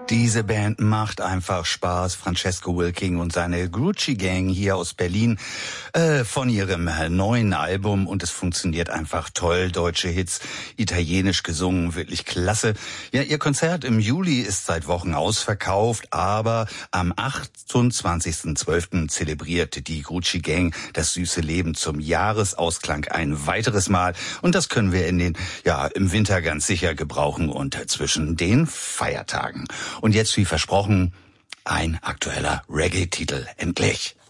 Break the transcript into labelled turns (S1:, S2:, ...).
S1: Diese Band macht einfach Spaß. Francesco Wilking und seine Grucci Gang hier aus Berlin von ihrem neuen Album, und es funktioniert einfach toll. Deutsche Hits, italienisch gesungen, wirklich klasse. Ja, ihr Konzert im Juli ist seit Wochen ausverkauft, aber am 28.12. zelebrierte die Grucci Gang das süße Leben zum Jahresausklang ein weiteres Mal, und das können wir im Winter ganz sicher gebrauchen und zwischen den Feiertagen. Und jetzt, wie versprochen, ein aktueller Reggae-Titel endlich.